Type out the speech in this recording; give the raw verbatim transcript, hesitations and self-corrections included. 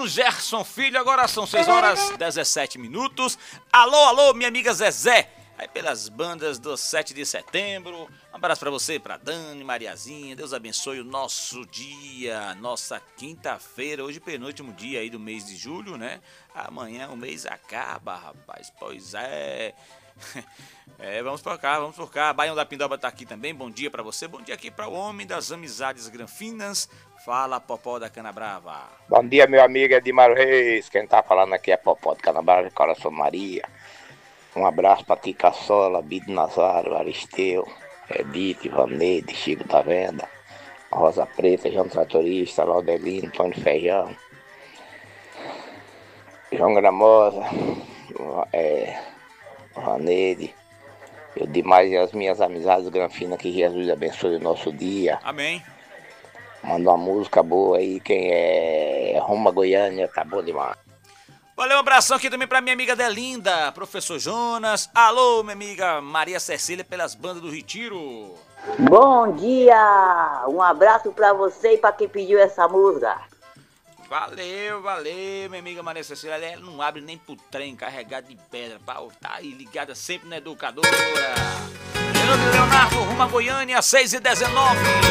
Gerson Filho, agora são seis horas e dezessete minutos. Alô, alô, minha amiga Zezé. Aí pelas bandas do sete de setembro. Um abraço pra você, pra Dani, Mariazinha. Deus abençoe o nosso dia, nossa quinta-feira. Hoje penúltimo dia aí do mês de julho, né? Amanhã o mês acaba, rapaz. Pois é. É, vamos por cá, vamos por cá. Baião da Pindoba tá aqui também. Bom dia pra você. Bom dia aqui pra o homem das amizades granfinas. Fala, Popó da Canabrava. Bom dia, meu amigo Edmar Reis. Quem tá falando aqui é Popó da Canabrava, Coração Maria. Um abraço pra Tica Sola, Bido Nazário, Aristeu, Edith, Vaneide, Chico da Venda, Rosa Preta, João Tratorista, Laudelino, Tony Feijão, João Gramosa, é, Vaneide, e demais as minhas amizades granfinas, que Jesus abençoe o nosso dia. Amém. Manda uma música boa aí, quem é Roma Goiânia, tá bom demais. Valeu, um abração aqui também pra minha amiga Delinda, professor Jonas. Alô, minha amiga Maria Cecília, pelas bandas do Retiro. Bom dia! Um abraço pra você e pra quem pediu essa música. Valeu, valeu, minha amiga Maria Cecília. Ela não abre nem pro trem carregado de pedra. Tá aí ligada sempre na educadora. Leonardo, Ruma Goiânia, seis e dezenove.